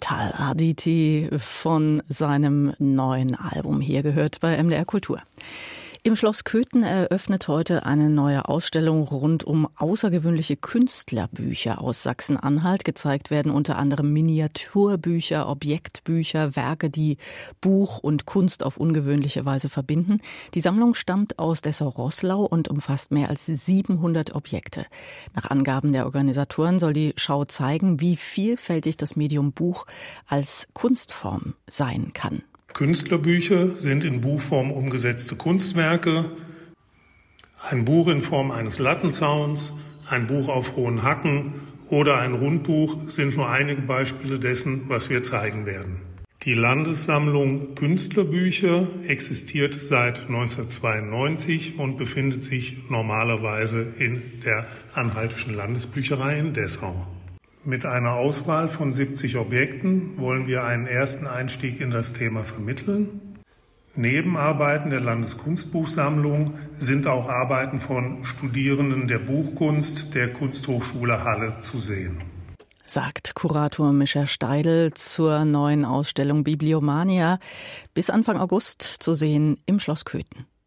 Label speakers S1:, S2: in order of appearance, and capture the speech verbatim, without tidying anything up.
S1: Tal Arditi von seinem neuen Album hier gehört bei M D R Kultur. Im Schloss Köthen eröffnet heute eine neue Ausstellung rund um außergewöhnliche Künstlerbücher aus Sachsen-Anhalt. Gezeigt werden unter anderem Miniaturbücher, Objektbücher, Werke, die Buch und Kunst auf ungewöhnliche Weise verbinden. Die Sammlung stammt aus Dessau-Roßlau und umfasst mehr als siebenhundert Objekte. Nach Angaben der Organisatoren soll die Schau zeigen, wie vielfältig das Medium Buch als Kunstform sein kann.
S2: Künstlerbücher sind in Buchform umgesetzte Kunstwerke. Ein Buch in Form eines Lattenzauns, ein Buch auf hohen Hacken oder ein Rundbuch sind nur einige Beispiele dessen, was wir zeigen werden. Die Landessammlung Künstlerbücher existiert seit neunzehnhundertzweiundneunzig und befindet sich normalerweise in der Anhaltischen Landesbücherei in Dessau. Mit einer Auswahl von siebzig Objekten wollen wir einen ersten Einstieg in das Thema vermitteln. Nebenarbeiten der Landeskunstbuchsammlung sind auch Arbeiten von Studierenden der Buchkunst der Kunsthochschule Halle zu sehen.
S1: Sagt Kurator Mischa Steidl zur neuen Ausstellung Bibliomania, bis Anfang August zu sehen im Schloss Köthen.